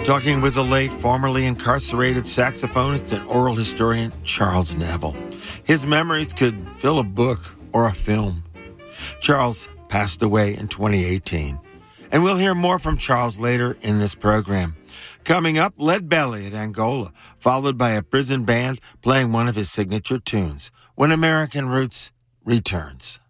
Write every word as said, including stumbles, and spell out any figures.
Talking with the late, formerly incarcerated saxophonist and oral historian Charles Neville. His memories could fill a book or a film. Charles passed away in twenty eighteen, and we'll hear more from Charles later in this program. Coming up, Lead Belly at Angola, followed by a prison band playing one of his signature tunes, When American Roots returns.